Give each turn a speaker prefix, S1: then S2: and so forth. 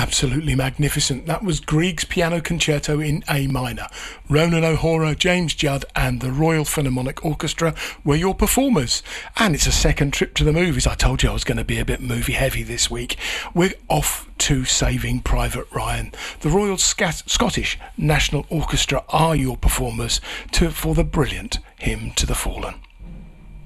S1: absolutely magnificent. That was Grieg's Piano Concerto in A minor. Ronan O'Hara, James Judd and the Royal Philharmonic Orchestra were your performers. And it's a second trip to the movies. I told you I was going to be a bit movie heavy this week. We're off to Saving Private Ryan. The Royal Scottish National Orchestra are your performers for the brilliant Hymn to the Fallen.